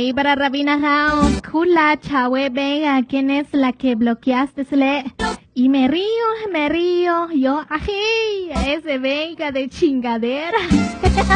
ahí para Rabina Rao. Kula Chahue Vega, ¿quién es la que bloqueaste? Y me río, yo, ají, ese venga de chingadera.